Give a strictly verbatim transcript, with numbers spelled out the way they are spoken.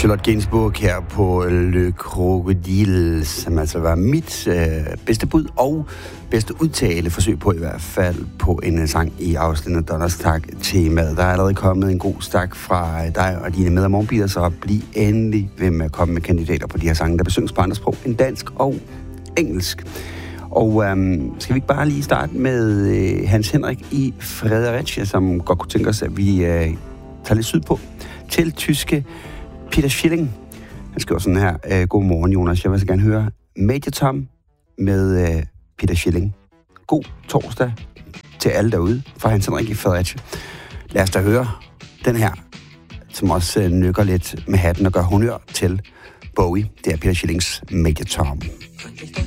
Charlotte Gainsbourg her på Le Crocodile, som altså var mit øh, bedste bud og bedste udtale forsøg på i hvert fald på en sang i afsnittet Donnerstag-temaet. Der er allerede kommet en god stak fra dig og dine med- og morgenbiler, så bliv endelig ved med at komme med kandidater på de her sange, der besynges på andre sprog end dansk og engelsk. Og øhm, skal vi ikke bare lige starte med øh, Hans Henrik i Fredericia, som godt kunne tænke os, at vi øh, tager lidt sydpå til tyske Peter Schilling. Han skriver sådan her: øh, Godmorgen, Jonas. Jeg vil så gerne høre Major Tom med øh, Peter Schilling. God torsdag til alle derude fra Hans Henrik i Fredericia. Lad os da høre den her, som også øh, nykker lidt med hatten og gør honør til Bowie. Det er Peter Schillings Major Tom.